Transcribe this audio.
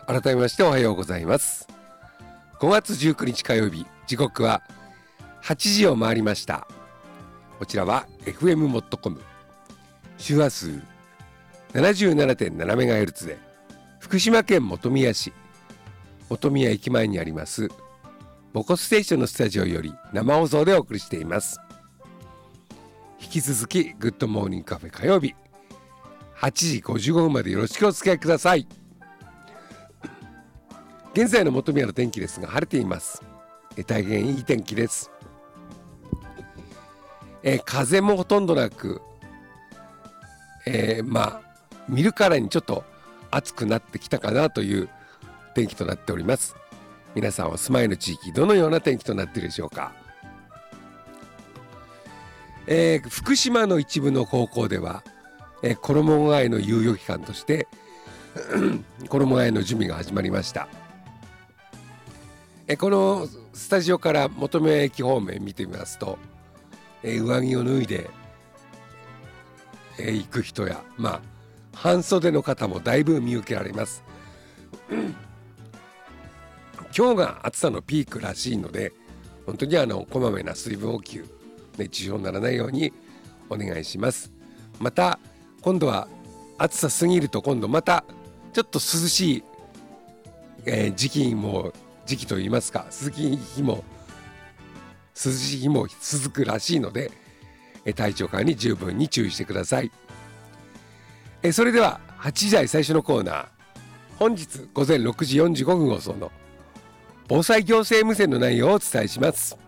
改めましておはようございます。5月19日火曜日、時刻は8時を回りました。こちらは FM モットコム、周波数 77.7MHz で福島県本宮市本宮駅前にありますモコステーションのスタジオより生放送でお送りしています。引き続きグッドモーニングカフェ火曜日8時55分までよろしくお付き合いください。現在の本宮の天気ですが、晴れています。大変いい天気です。風もほとんどなく、見るからにちょっと暑くなってきたかなという天気となっております。皆さんお住まいの地域、どのような天気となっているでしょうか。福島の一部の高校では、衣替えの猶予期間として衣替えの準備が始まりました。このスタジオから本宮駅方面見てみますと、上着を脱いで、行く人や、半袖の方もだいぶ見受けられます。今日が暑さのピークらしいので、本当にこまめな水分補給、熱中症にならないようにお願いします。また今度は暑さすぎると今度またちょっと涼しい、時期といいますか、涼しい日も続くらしいので、体調管理十分に注意してください。それでは8時台最初のコーナー、本日午前6時45分放送の防災行政無線の内容をお伝えします。